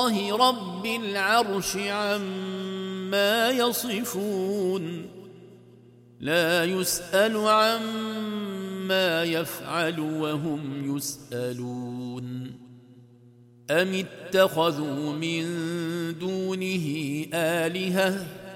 الله رب العرش عما يصفون لا يسأل عما يفعل وهم يسألون أم اتخذوا من دونه آلهة